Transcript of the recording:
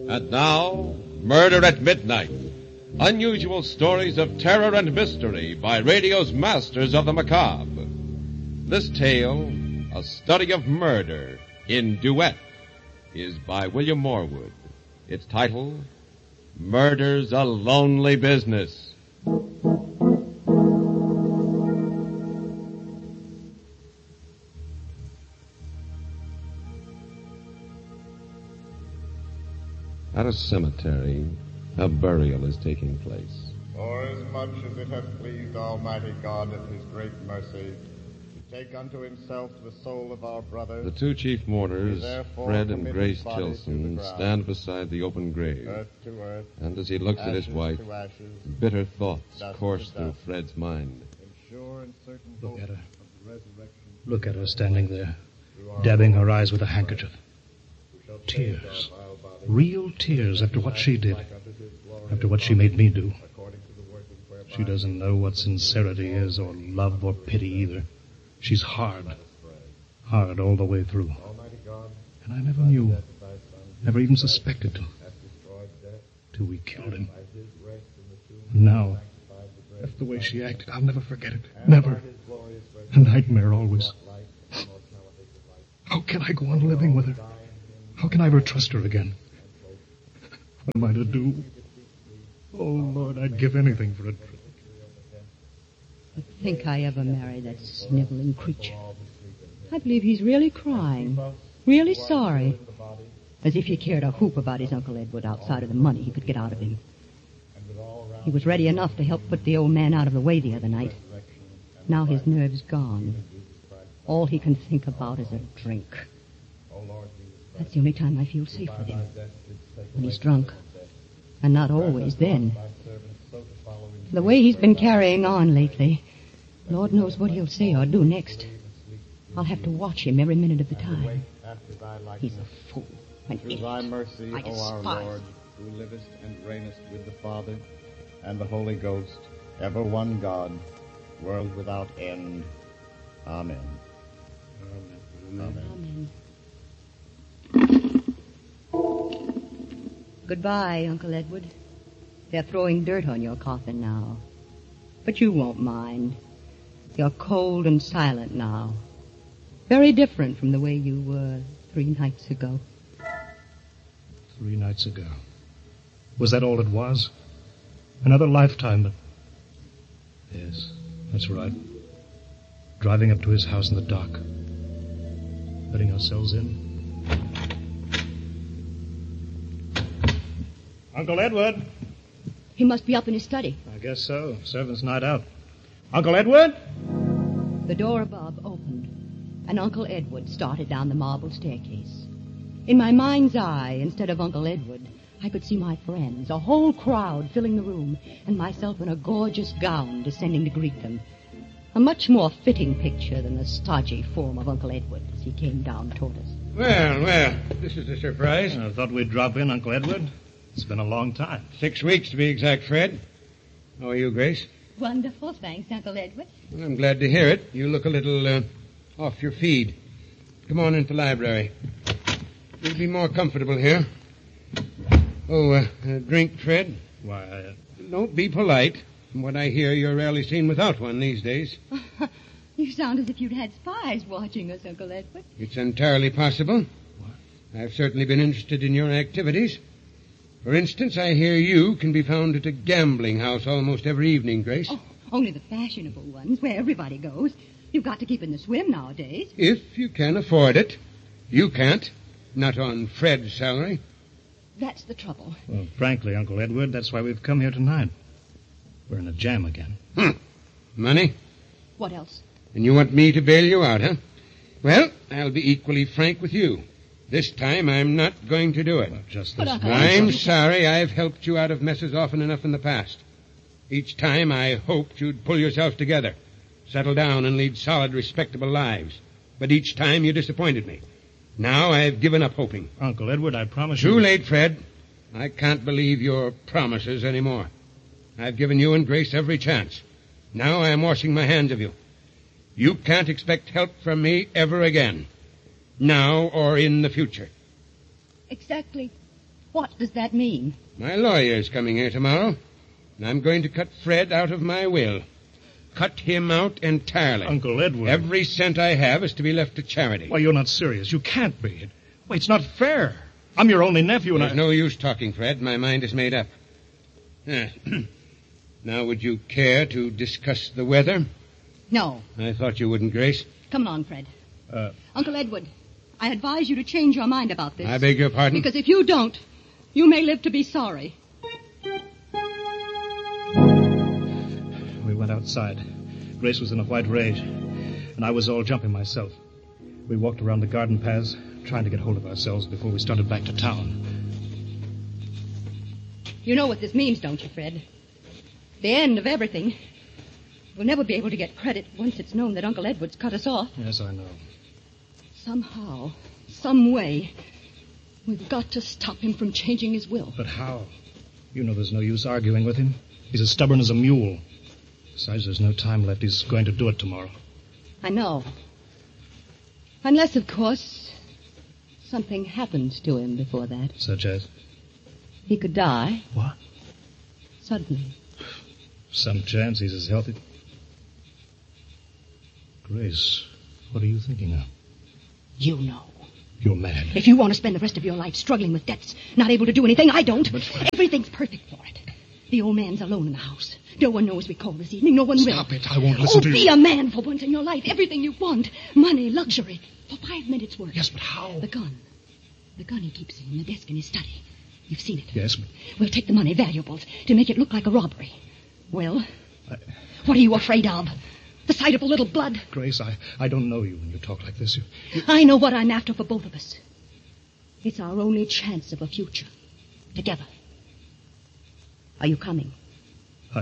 And now, Murder at Midnight. Unusual stories of terror and mystery by radio's masters of the macabre. This tale, a study of murder in duet, is by William Morwood. Its title, Murder's a Lonely Business. At a cemetery, a burial is taking place. For as much as it hath pleased Almighty God of his great mercy to take unto himself the soul of our brother, the two chief mourners, Fred and Grace Tilson, stand beside the open grave. Earth to earth, and as he looks at his wife, ashes, bitter thoughts dust course to through dust. Fred's mind. sure and certain Look hope at her. of the resurrection Look at her standing there, through our dabbing Lord her eyes with a handkerchief. who shall Tears. change our vile body Real tears after what she did, like unto his glory after what she made me do. according to the working whereby She doesn't know what sincerity is, or love, or pity either. She's hard all the way through. Almighty God, And I never knew, that thy Son never even suspected hath destroyed death till we killed him. by his rest in the tomb, And now, sanctified the bread that's the way she acted. I'll never forget it. and by Never. his glorious A resurrection nightmare always. brought life and mortality to life. How can I go on living with her? How can I ever trust her again? What am I to do? Oh, Lord, I'd give anything for a drink. To think I ever married that sniveling creature. I believe he's really crying, really sorry, as if he cared a hoop about his Uncle Edward outside of the money he could get out of him. He was ready enough to help put the old man out of the way the other night. Now his nerve's gone. All he can think about is a drink. That's the only time I feel safe with him. When he's drunk. And not always then. The way he's been carrying on lately, Lord knows what he'll say or do next. I'll have to watch him every minute of the time. He's a fool, an Through thy idiot. mercy, I O our despise Lord, who livest and reignest with the Father and the Holy Ghost, ever one God, world without end. Amen. Amen. Goodbye, Uncle Edward. They're throwing dirt on your coffin now. But you won't mind. You're cold and silent now. Very different from the way you were 3 nights ago. 3 nights ago. Was that all it was? Another lifetime, but... Yes, that's right. Driving up to his house in the dark. Letting ourselves in. Uncle Edward! He must be up in his study. I guess so. Servant's night out. Uncle Edward? The door above opened, and Uncle Edward started down the marble staircase. In my mind's eye, instead of Uncle Edward, I could see my friends, a whole crowd filling the room, and myself in a gorgeous gown descending to greet them. A much more fitting picture than the stodgy form of Uncle Edward as he came down toward us. Well, this is a surprise. I thought we'd drop in, Uncle Edward. It's been a long time. 6 weeks to be exact, Fred. How are you, Grace? Wonderful, thanks, Uncle Edward. Well, I'm glad to hear it. You look a little off your feed. Come on into the library. You'll be more comfortable here. Oh, drink, Fred? Why, Don't be polite. From what I hear, you're rarely seen without one these days. You sound as if you'd had spies watching us, Uncle Edward. It's entirely possible. I've certainly been interested in your activities. For instance, I hear you can be found at a gambling house almost every evening, Grace. Oh, only the fashionable ones, where everybody goes. You've got to keep in the swim nowadays. If you can afford it. You can't. Not on Fred's salary. That's the trouble. well, frankly, Uncle Edward, that's why we've come here tonight. We're in a jam again. Money? What else? And you want me to bail you out, huh? Well, I'll be equally frank with you. This time I'm not going to do it. Well, just But, this Uncle once. I'm sorry I've helped you out of messes often enough in the past. Each time I hoped you'd pull yourself together, settle down and lead solid, respectable lives. But each time you disappointed me. Now I've given up hoping. Uncle Edward, I promise you... Too late, Fred. I can't believe your promises anymore. I've given you and Grace every chance. Now I'm washing my hands of you. You can't expect help from me ever again. Now or in the future. Exactly What does that mean? My lawyer's coming here tomorrow, and I'm going to cut Fred out of my will. Cut him out entirely. Uncle Edward. Every cent I have is to be left to charity. Why, you're not serious. You can't be. Wait, it's not fair. I'm your only nephew, and There's no use talking, Fred. My mind is made up. Now, would you care to discuss the weather? No. I thought you wouldn't, Grace. Come on, Fred. Uncle Edward, I advise you to change your mind about this. I beg your pardon? Because if you don't, you may live to be sorry. We went outside. Grace was in a white rage, and I was all jumping myself. We walked around the garden paths, trying to get hold of ourselves before we started back to town. You know what this means, don't you, Fred? The end of everything. We'll never be able to get credit once it's known that Uncle Edward's cut us off. Yes, I know. Somehow, some way, we've got to stop him from changing his will. But how? You know there's no use arguing with him. He's as stubborn as a mule. Besides, there's no time left. He's going to do it tomorrow. I know. Unless, of course, something happens to him before that. Such as? He could die. What? Suddenly. Some chance he's as healthy. Grace, what are you thinking of? You know. You're mad. If you want to spend the rest of your life struggling with debts, not able to do anything, I don't. But everything's perfect for it. The old man's alone in the house. No one knows we called this evening. No one will. Stop it. I won't listen to you. Be a man for once in your life. Everything you want. Money, luxury. For 5 minutes' work. Yes, but how? The gun. The gun he keeps in the desk in his study. You've seen it. Yes, but... We'll take the money, valuables, to make it look like a robbery. Well, what are you afraid of? The sight of a little blood? Grace, I don't know you when you talk like this. You... I know what I'm after for both of us. It's our only chance of a future. Together. Are you coming?